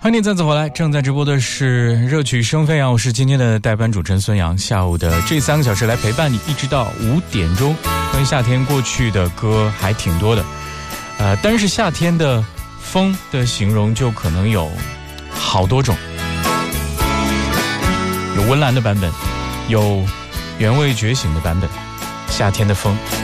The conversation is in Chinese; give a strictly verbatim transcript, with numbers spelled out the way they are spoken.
欢迎你再次回来，正在直播的是热曲声飞扬，我是今天的代班主持人孙杨，下午的这三个小时来陪伴你，一直到五点钟。关于夏天过去的歌还挺多的，呃，但是夏天的风的形容就可能有好多种，有温岚的版本，有原味觉醒的版本。夏天的风